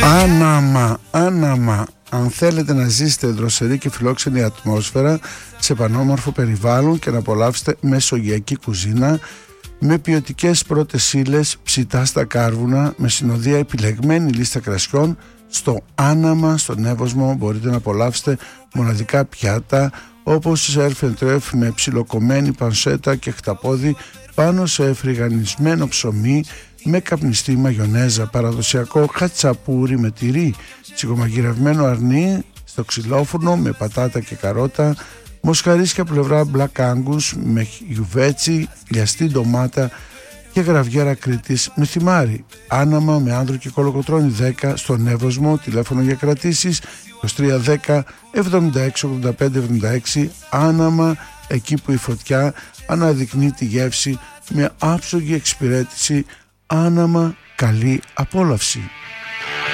Άναμα. Αν θέλετε να ζήσετε δροσερή και φιλόξενη ατμόσφαιρα σε πανόμορφο περιβάλλον και να απολαύσετε μεσογειακή κουζίνα με ποιοτικές πρώτες ύλες, ψητά στα κάρβουνα, με συνοδεία επιλεγμένη λίστα κρασιών, στο Άναμα, στον Εύωσμο, μπορείτε να απολαύσετε μοναδικά πιάτα όπως σερφ εν τρεφ με ψιλοκομμένη πανσέτα και χταπόδι πάνω σε φρυγανισμένο ψωμί με καπνιστή μαγιονέζα, παραδοσιακό χατσαπούρι με τυρί, τσικομαγειρευμένο αρνί στο ξυλόφουρνο με πατάτα και καρότα, μοσχαρίσκια πλευρά Black Angus με γιουβέτσι, λιαστή ντομάτα και γραβιέρα Κρήτης με θυμάρι. Άναμα με άνδρο και κολοκοτρώνη 10 στον Εύωσμο, τηλέφωνο για κρατήσεις 2310 768576. Άναμα, εκεί που η φωτιά αναδεικνύει τη γεύση με άψογη εξυπηρέτηση. Άναμα, καλή απόλαυση.